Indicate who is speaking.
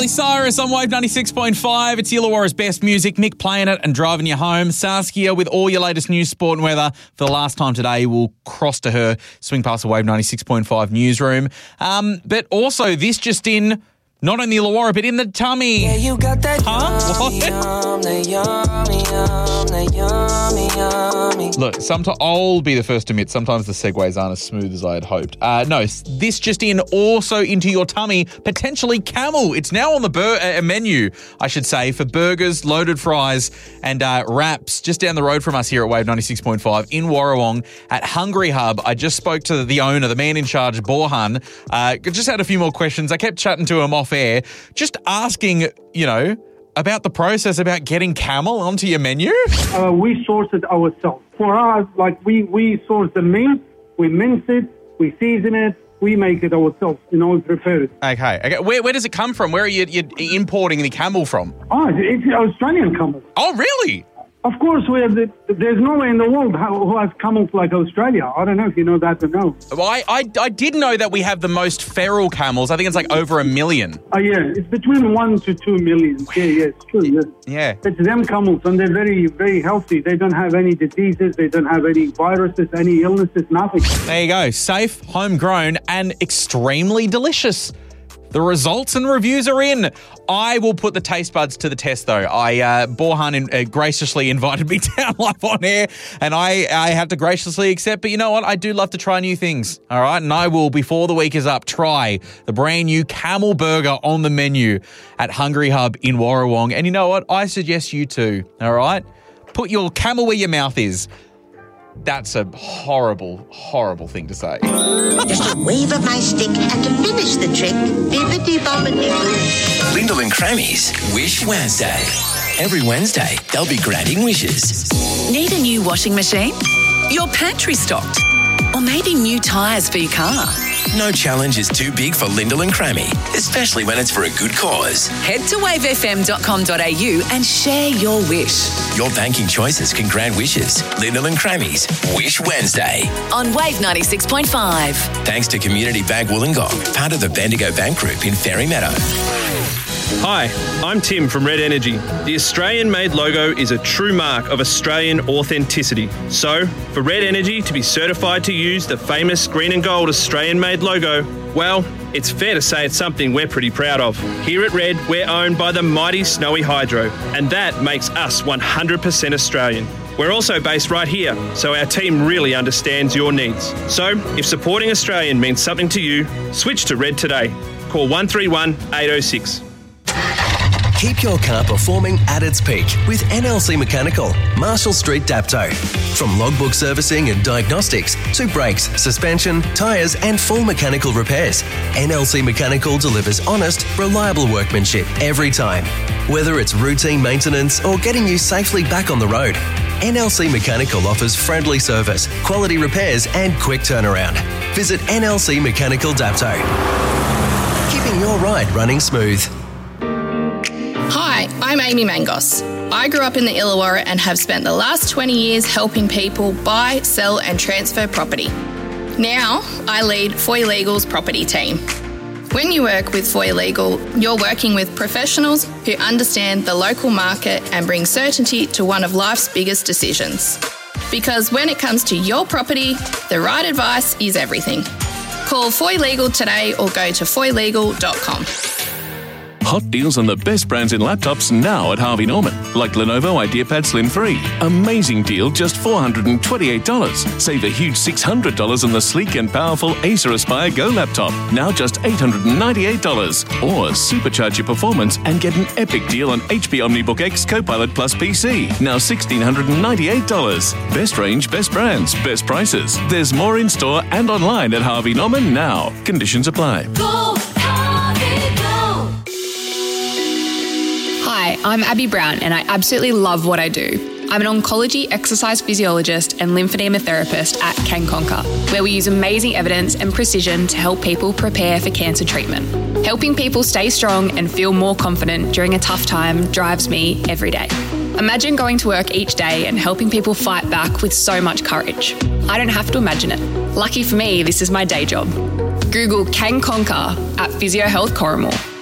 Speaker 1: Miley Cyrus on Wave 96.5. It's Illawarra's best music. Mick playing it and driving you home. Saskia with all your latest news, sport and weather. For the last time today, we'll cross to her, swing past the Wave 96.5 newsroom. But also, this just in, not only Illawarra, but in the tummy. Yeah, you got that. Huh? Look, I'll be the first to admit, sometimes the segues aren't as smooth as I had hoped. No, this just in, also into your tummy, potentially camel. It's now on the menu, I should say, for burgers, loaded fries and wraps just down the road from us here at Wave 96.5 in Warrawong at Hungry Hub. I just spoke to the owner, the man in charge, Borhan. Just had a few more questions. I kept chatting to him off air, just asking, about the process, about getting camel onto your menu.
Speaker 2: We source it ourselves. For us, we source the meat, we mince it, we season it, we make it ourselves, we prepare it.
Speaker 1: Okay. Where does it come from? Where are you importing the camel from?
Speaker 2: Oh, it's Australian camel.
Speaker 1: Oh, really?
Speaker 2: Of course, there's nowhere in the world who has camels like Australia. I don't know if you know that or no.
Speaker 1: Well, I did know that we have the most feral camels. I think it's like over 1 million.
Speaker 2: Yeah, it's between 1 to 2 million. Yeah, it's true.
Speaker 1: Yeah.
Speaker 2: It's them camels, and they're very, very healthy. They don't have any diseases. They don't have any viruses, any illnesses, nothing.
Speaker 1: There you go. Safe, homegrown, and extremely delicious. The results and reviews are in. I will put the taste buds to the test, though. Borhan graciously invited me down live on air, and I have to graciously accept. But you know what? I do love to try new things, all right? And I will, before the week is up, try the brand new camel burger on the menu at Hungry Hub in Warrawong. And you know what? I suggest you too, all right? Put your camel where your mouth is. That's a horrible, horrible thing to say.
Speaker 3: Just a wave of my stick and to finish the trick, bibbidi-bobbidi-boo.
Speaker 4: Lyndall and Crammy's Wish Wednesday. Every Wednesday, they'll be granting wishes.
Speaker 5: Need a new washing machine? Your pantry stocked? Or maybe new tyres for your car?
Speaker 4: No challenge is too big for Lyndall and Crammy, especially when it's for a good cause.
Speaker 5: Head to wavefm.com.au and share your wish.
Speaker 4: Your banking choices can grant wishes. Lyndall and Crammy's Wish Wednesday.
Speaker 5: On Wave 96.5.
Speaker 4: Thanks to Community Bank Wollongong, part of the Bendigo Bank Group in Fairy Meadow.
Speaker 6: Hi, I'm Tim from Red Energy. The Australian-made logo is a true mark of Australian authenticity. So, for Red Energy to be certified to use the famous green and gold Australian-made logo, well, it's fair to say it's something we're pretty proud of. Here at Red, we're owned by the mighty Snowy Hydro, and that makes us 100% Australian. We're also based right here, so our team really understands your needs. So, if supporting Australian means something to you, switch to Red today. Call 131 806.
Speaker 7: Keep your car performing at its peak with NLC Mechanical, Marshall Street, Dapto. From logbook servicing and diagnostics to brakes, suspension, tyres and full mechanical repairs, NLC Mechanical delivers honest, reliable workmanship every time. Whether it's routine maintenance or getting you safely back on the road, NLC Mechanical offers friendly service, quality repairs and quick turnaround. Visit NLC Mechanical Dapto. Keeping your ride running smooth.
Speaker 8: Hi, I'm Amy Mangos. I grew up in the Illawarra and have spent the last 20 years helping people buy, sell and transfer property. Now, I lead Foy Legal's property team. When you work with Foy Legal, you're working with professionals who understand the local market and bring certainty to one of life's biggest decisions. Because when it comes to your property, the right advice is everything. Call Foy Legal today or go to foylegal.com.
Speaker 9: Hot deals on the best brands in laptops now at Harvey Norman, like Lenovo IdeaPad Slim 3. Amazing deal, just $428. Save a huge $600 on the sleek and powerful Acer Aspire Go laptop, now just $898. Or supercharge your performance and get an epic deal on HP OmniBook X Copilot Plus PC, now $1,698. Best range, best brands, best prices. There's more in store and online at Harvey Norman now. Conditions apply.
Speaker 10: Go Harvey, go!
Speaker 11: Hi, I'm Abby Brown and I absolutely love what I do. I'm an oncology exercise physiologist and lymphedema therapist at Can Conquer, where we use amazing evidence and precision to help people prepare for cancer treatment. Helping people stay strong and feel more confident during a tough time drives me every day. Imagine going to work each day and helping people fight back with so much courage. I don't have to imagine it. Lucky for me, this is my day job. Google Can Conquer at Physio Health Corrimal.